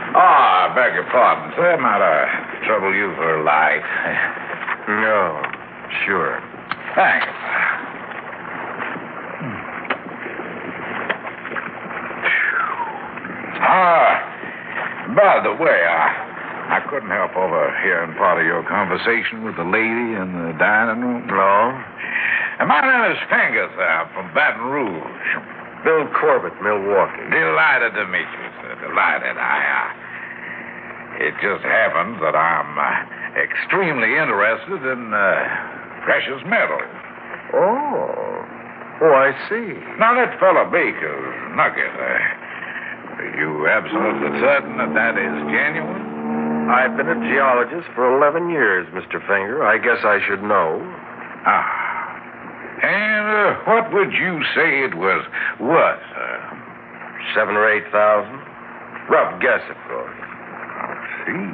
I beg your pardon, sir. Might I trouble you for a light? No, sure. Thanks. By the way, I couldn't help overhearing part of your conversation with the lady in the dining room. No? My name is Finger, sir. I'm from Baton Rouge. Bill Corbett, Milwaukee. Delighted to meet you, sir. Delighted. It just happens that I'm extremely interested in precious metals. Oh, I see. Now, that fellow Baker's nugget, are you absolutely certain that is genuine? I've been a geologist for 11 years, Mr. Finger. I guess I should know. And what would you say it was worth, sir? 7,000 or 8,000. Rough guess, of course. See.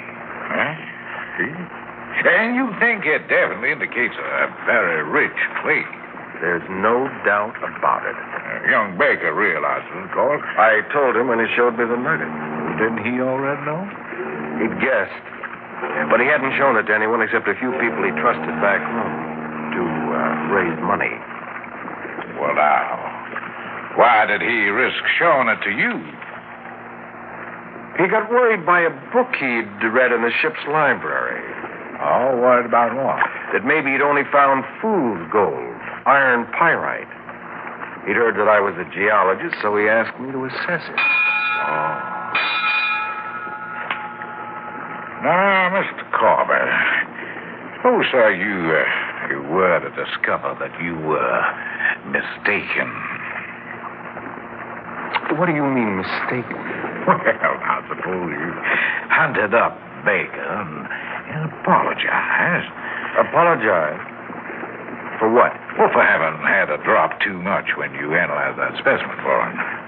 And you think it definitely indicates a very rich clay? There's no doubt about it. Young Baker realizes, of course. I told him when he showed me the nugget. Didn't he already know? He'd guessed. But he hadn't shown it to anyone except a few people he trusted back home to raise money. Well, now, why did he risk showing it to you? He got worried by a book he'd read in the ship's library. Oh, worried about what? That maybe he'd only found fool's gold, iron pyrite. He'd heard that I was a geologist, so he asked me to assess it. Oh. Now, Mr. Corbett, suppose, sir, you were to discover that you were mistaken. What do you mean, mistaken? Well, I suppose you hunted up Baker and apologized. Apologize? For what? Well, for having had to drop too much when you analyzed that specimen for him.